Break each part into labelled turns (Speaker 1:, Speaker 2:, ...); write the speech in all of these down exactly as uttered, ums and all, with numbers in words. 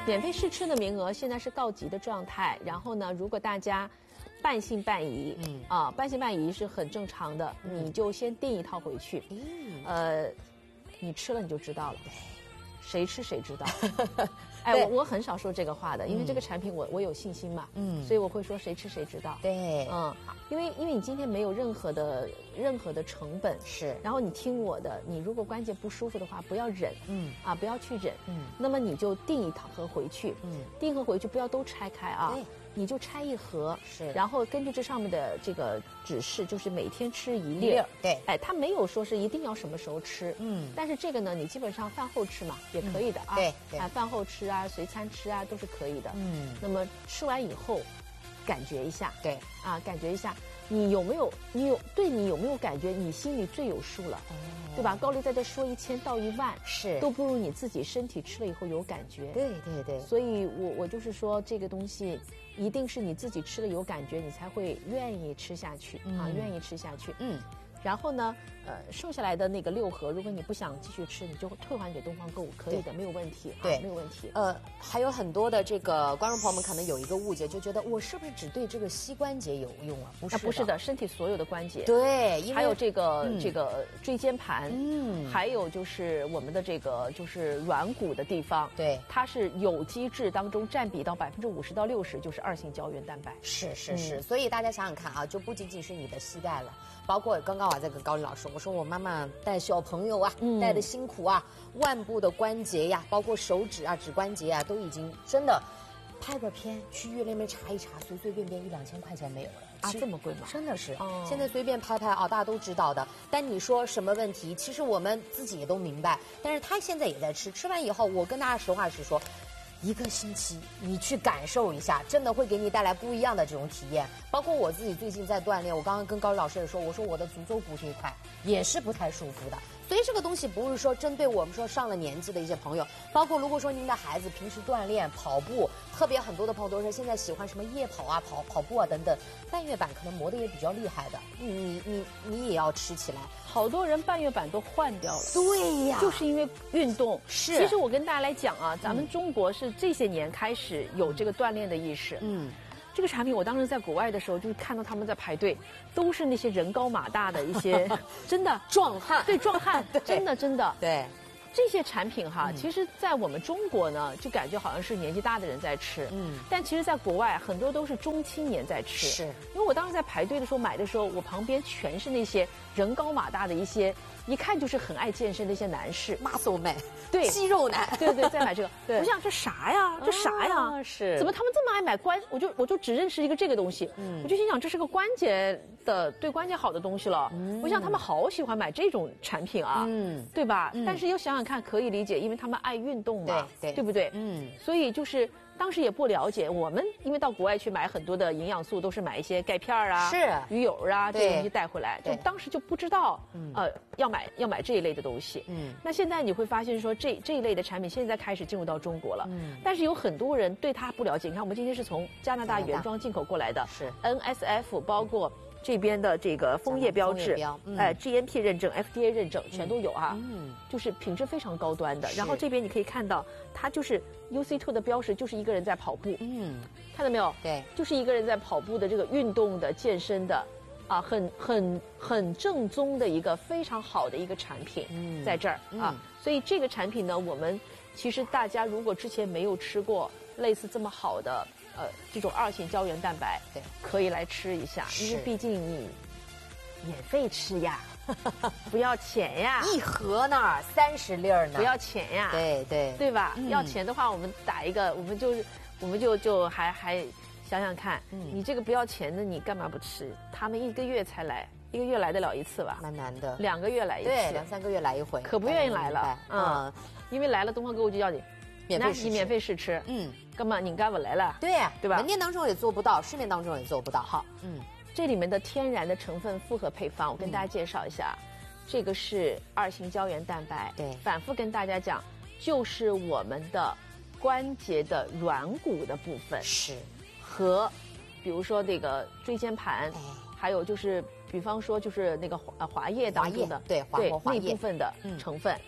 Speaker 1: 免费试吃的名额现在是告急的状态，然后呢，如果大家半信半疑，嗯啊，半信半疑是很正常的，嗯、你就先订一套回去，嗯，呃，你吃了你就知道了，谁吃谁知道。哎，我我很少说这个话的，因为这个产品我我有信心嘛，嗯，所以我会说谁吃谁知道。
Speaker 2: 对，
Speaker 1: 嗯，因为因为你今天没有任何的任何的成本，
Speaker 2: 是，
Speaker 1: 然后你听我的，你如果关节不舒服的话，不要忍，嗯，啊，不要去忍，嗯，那么你就订一盒回去，嗯，订一盒回去不要都拆开啊，对，你就拆一盒，
Speaker 2: 是，
Speaker 1: 然后根据这上面的这个指示，就是每天吃一粒儿，
Speaker 2: 对，
Speaker 1: 哎，它没有说是一定要什么时候吃，嗯，但是这个呢，你基本上饭后吃嘛，也可以的啊，
Speaker 2: 对，对，
Speaker 1: 啊，饭后吃啊，随餐吃啊，都是可以的，嗯，那么吃完以后，感觉一下，
Speaker 2: 对，
Speaker 1: 啊，感觉一下，你有没有，你有对你有没有感觉，你心里最有数了，哦，对吧？高丽在这说一千道一万，
Speaker 2: 是，
Speaker 1: 都不如你自己身体吃了以后有感觉，
Speaker 2: 对对对，
Speaker 1: 所以我我就是说这个东西。一定是你自己吃了有感觉，你才会愿意吃下去、嗯、啊，愿意吃下去。嗯，然后呢，呃，剩下来的那个六盒，如果你不想继续吃，你就退还给东方购物，可以的，没有问题。
Speaker 2: 对，
Speaker 1: 啊、没有问题。
Speaker 2: 呃，还有很多的这个观众朋友们可能有一个误解，就觉得我是不是只对这个膝关节有用啊？不是，
Speaker 1: 啊，不是的，身体所有的关节。
Speaker 2: 对，因为
Speaker 1: 还有这个、
Speaker 2: 嗯、
Speaker 1: 这个椎间盘，嗯，还有就是我们的这个就是软骨的地方，
Speaker 2: 对，
Speaker 1: 它是有机质当中占比到百分之五十到六十，就是二型胶原蛋白。
Speaker 2: 是是是、嗯，所以大家想想看啊，就不仅仅是你的膝盖了，包括刚刚我还在跟高丽老师，我说我妈妈带小朋友啊，嗯、带的辛苦啊，腕部的关节呀，包括手指啊、指关节啊，都已经真的拍个片去医院那边查一查，随随便便一两千块钱没有了
Speaker 1: 啊，这么贵吗？
Speaker 2: 真的是，
Speaker 1: 哦、
Speaker 2: 现在随便拍拍啊，大家都知道的。但你说什么问题，其实我们自己也都明白。但是他现在也在吃，吃完以后，我跟大家实话实说。一个星期，你去感受一下，真的会给你带来不一样的这种体验。包括我自己最近在锻炼，我刚刚跟高丽老师也说，我说我的足肘骨这一块也是不太舒服的。所以这个东西不是说针对我们说上了年纪的一些朋友，包括如果说您的孩子平时锻炼跑步，特别很多的朋友都是现在喜欢什么夜跑啊、跑跑步啊等等，半月板可能磨得也比较厉害的，你你你你也要吃起来。
Speaker 1: 好多人半月板都换掉了，
Speaker 2: 对呀，
Speaker 1: 就是因为运动。
Speaker 2: 是，
Speaker 1: 其实我跟大家来讲啊，咱们中国是这些年开始有这个锻炼的意识。嗯。这个产品，我当时在国外的时候，就是看到他们在排队，都是那些人高马大的一些，真的
Speaker 2: 壮汉，
Speaker 1: 对壮汉，真的真的，
Speaker 2: 对
Speaker 1: 这些产品哈，嗯、其实，在我们中国呢，就感觉好像是年纪大的人在吃，嗯，但其实，在国外很多都是中青年在吃，
Speaker 2: 是。
Speaker 1: 因为我当时在排队的时候买的时候，我旁边全是那些人高马大的一些，一看就是很爱健身的一些男士
Speaker 2: ，muscle man，
Speaker 1: 对，
Speaker 2: 肌肉男，
Speaker 1: 对对，在买这个，对，我想这啥呀？这啥呀？
Speaker 2: 啊、是，
Speaker 1: 怎么他们这么爱买关？我就我就只认识一个这个东西，嗯，我就心想这是个关节的对关节好的东西了，嗯，我想他们好喜欢买这种产品啊，嗯，对吧？嗯、但是又想想看，可以理解，因为他们爱运动嘛，
Speaker 2: 对对，
Speaker 1: 对不对？
Speaker 2: 嗯，
Speaker 1: 所以就是当时也不了解，我们因为到国外去买很多的营养素，都是买一些钙片啊、
Speaker 2: 是
Speaker 1: 鱼油啊这些东西带回来，就当时就不知道，
Speaker 2: 嗯、
Speaker 1: 呃，要买要买这一类的东西，嗯，那现在你会发现说这这一类的产品现在开始进入到中国了，嗯，但是有很多人对它不了解。你看，我们今天是从加拿大原装进口过来的，
Speaker 2: 是
Speaker 1: N S F 包括。这边的这个枫叶标志，哎、嗯呃、，G M P 认证、F D A 认证全都有啊，嗯，就是品质非常高端的。然后这边你可以看到，它就是 U C 二 的标识，就是一个人在跑步，嗯，看到没有？
Speaker 2: 对，
Speaker 1: 就是一个人在跑步的这个运动的、健身的，啊，很很很正宗的一个非常好的一个产品，嗯，在这儿、嗯、啊，所以这个产品呢，我们其实大家如果之前没有吃过类似这么好的。呃，这种二型胶原蛋白，
Speaker 2: 对，
Speaker 1: 可以来吃一下，因为毕竟你免费吃呀，不要钱呀，
Speaker 2: 一盒呢三十粒儿呢，
Speaker 1: 不要钱呀，
Speaker 2: 对对
Speaker 1: 对吧？嗯、要钱的话，我们打一个，我们就我们就就还还想想看，嗯，你这个不要钱的，你干嘛不吃？他们一个月才来，一个月来得了一次吧？
Speaker 2: 蛮难的，
Speaker 1: 两个月来一次，
Speaker 2: 对，两三个月来一回，
Speaker 1: 可不愿意来了，嗯，嗯因为来了东方购物就要你。
Speaker 2: 免费试
Speaker 1: 你免费试吃，嗯，干嘛你干不来了？
Speaker 2: 对呀、啊，
Speaker 1: 对吧？
Speaker 2: 门店当中也做不到，市面当中也做不到。
Speaker 1: 好，嗯，这里面的天然的成分复合配方，我跟大家介绍一下，嗯、这个是二型胶原蛋白，
Speaker 2: 对，
Speaker 1: 反复跟大家讲，就是我们的关节的软骨的部分，
Speaker 2: 是
Speaker 1: 和，比如说那个椎间盘，哎、还有就是。比方说，就是那个呃滑液当中的
Speaker 2: 对滑活滑液
Speaker 1: 那部分的成分，嗯，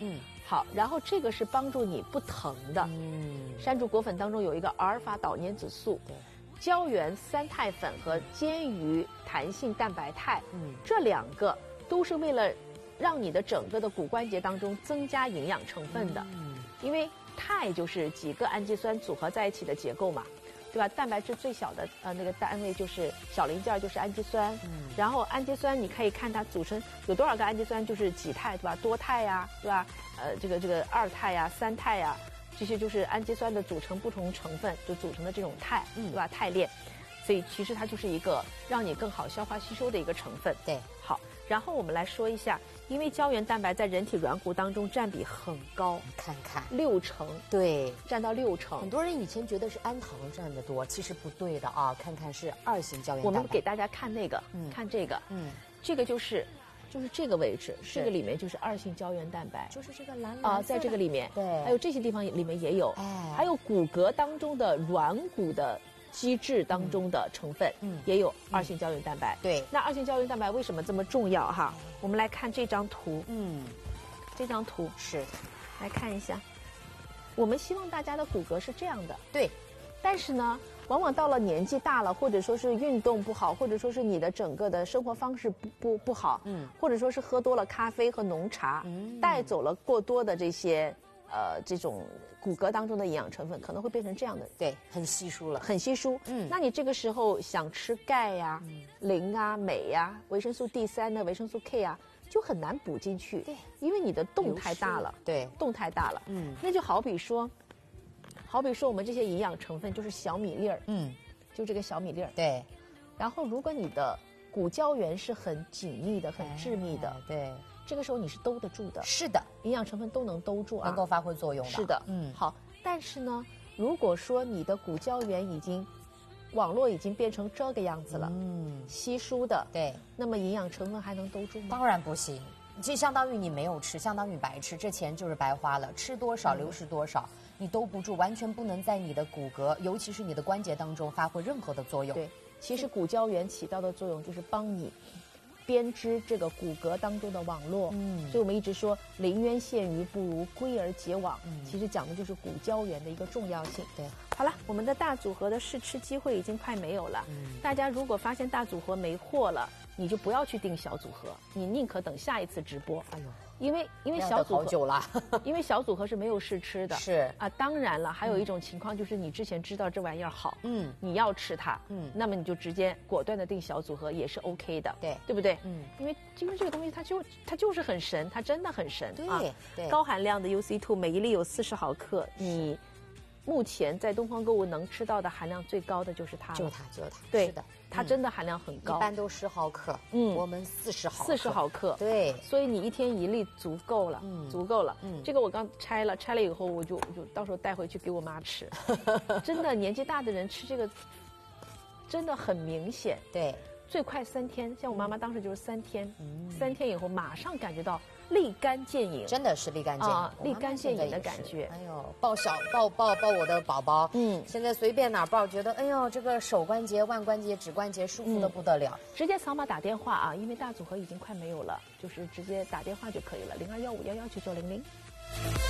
Speaker 1: 好，然后这个是帮助你不疼的。
Speaker 2: 嗯，
Speaker 1: 山竹果粉当中有一个阿尔法岛粘子素，
Speaker 2: 对，
Speaker 1: 胶原三肽粉和煎鱼弹性蛋白肽，
Speaker 2: 嗯，
Speaker 1: 这两个都是为了让你的整个的骨关节当中增加营养成分的。
Speaker 2: 嗯，
Speaker 1: 因为肽就是几个氨基酸组合在一起的结构嘛。对吧？蛋白质最小的呃那个单位就是小零件，就是氨基酸。嗯，然后氨基酸你可以看它组成有多少个氨基酸，就是几肽，对吧？多肽呀，对吧？呃，这个这个二肽呀、三肽呀，这些就是氨基酸的组成不同成分就组成的这种肽，嗯，对吧？肽链，所以其实它就是一个让你更好消化吸收的一个成分。
Speaker 2: 对，
Speaker 1: 好，然后我们来说一下，因为胶原蛋白在人体软骨当中占比很高，
Speaker 2: 看看
Speaker 1: 六成，
Speaker 2: 对，
Speaker 1: 占到六成。
Speaker 2: 很多人以前觉得是氨糖占的多，其实不对的啊。看看是二型胶原蛋白。
Speaker 1: 我们给大家看那个，嗯、看这个，嗯，这个就是，就是这个位置，这个里面就是二型胶原蛋白，
Speaker 2: 就是这个蓝蓝
Speaker 1: 啊、呃，在这个里面，
Speaker 2: 对，
Speaker 1: 还有这些地方里面也有，
Speaker 2: 哎，
Speaker 1: 还有骨骼当中的软骨的机制当中的成分，嗯，也有二型胶原蛋白。
Speaker 2: 嗯、对，
Speaker 1: 那二型胶原蛋白为什么这么重要哈？嗯、我们来看这张图，
Speaker 2: 嗯，
Speaker 1: 这张图
Speaker 2: 是，
Speaker 1: 来看一下，我们希望大家的骨骼是这样的，
Speaker 2: 对，
Speaker 1: 但是呢，往往到了年纪大了，或者说是运动不好，或者说是你的整个的生活方式不不不好，嗯，或者说是喝多了咖啡和浓茶，嗯，带走了过多的这些呃这种骨骼当中的营养成分，可能会变成这样的，
Speaker 2: 对，很稀疏了，
Speaker 1: 很稀疏。嗯，那你这个时候想吃钙呀、嗯、磷啊、镁呀、维生素 D 三呢、维生素 K 啊，就很难补进去，
Speaker 2: 对，
Speaker 1: 因为你的动太大了，
Speaker 2: 对，
Speaker 1: 动太大了，嗯，那就好比说。好比说我们这些营养成分就是小米粒儿，嗯，就这个小米粒儿，
Speaker 2: 对。
Speaker 1: 然后如果你的骨胶原是很紧密的、很致密的，
Speaker 2: 哎、对，
Speaker 1: 这个时候你是兜得住的。
Speaker 2: 是的，
Speaker 1: 营养成分都能兜住啊，
Speaker 2: 能够发挥作用的。
Speaker 1: 是的，嗯，好。但是呢，如果说你的骨胶原已经网络已经变成这个样子了，嗯，稀疏的，
Speaker 2: 对，
Speaker 1: 那么营养成分还能兜住吗？
Speaker 2: 当然不行。就相当于你没有吃，相当于白吃，这钱就是白花了。吃多少流失多少，嗯、你兜不住，完全不能在你的骨骼，尤其是你的关节当中发挥任何的作用。
Speaker 1: 对，其实骨胶原起到的作用就是帮你编织这个骨骼当中的网络。嗯，所以我们一直说临渊羡鱼不如归而结网。嗯，其实讲的就是骨胶原的一个重要性。
Speaker 2: 对，
Speaker 1: 好了，我们的大组合的试吃机会已经快没有了。嗯，大家如果发现大组合没货了，你就不要去订小组合，你宁可等下一次直播。哎呦，因为因为小组合
Speaker 2: 好久了，
Speaker 1: 因为小组合是没有试吃的。
Speaker 2: 是
Speaker 1: 啊，当然了，还有一种情况就是你之前知道这玩意儿好，嗯，你要吃它，嗯，那么你就直接果断的订小组合也是 OK 的，
Speaker 2: 对，
Speaker 1: 对不对？嗯，因为因为这个东西它就它就是很神，它真的很神，
Speaker 2: 对、
Speaker 1: 啊、
Speaker 2: 对，
Speaker 1: 高含量的 U C 二， 每一粒有四十毫克，你。目前在东方购物能吃到的含量最高的就是它了，
Speaker 2: 就它，就它，
Speaker 1: 对
Speaker 2: 是的，
Speaker 1: 它真的含量很高，
Speaker 2: 一般都十毫克，嗯，我们四十毫克，
Speaker 1: 四十毫克，
Speaker 2: 对，
Speaker 1: 所以你一天一粒足够了，嗯，足够了，嗯，这个我刚拆了，拆了以后我就就到时候带回去给我妈吃，真的年纪大的人吃这个，真的很明显，
Speaker 2: 对。
Speaker 1: 最快三天，像我妈妈当时就是三天，嗯、三天以后马上感觉到立竿见影，
Speaker 2: 真的是立竿见影，
Speaker 1: 啊、立竿见影的感觉。
Speaker 2: 哎呦，抱小抱抱抱我的宝宝，嗯，现在随便哪抱，觉得哎呦这个手关节、腕关节、指关节舒服的不得了。
Speaker 1: 嗯、直接扫码打电话啊，因为大组合已经快没有了，就是直接打电话就可以了，零二幺五幺幺九九零零。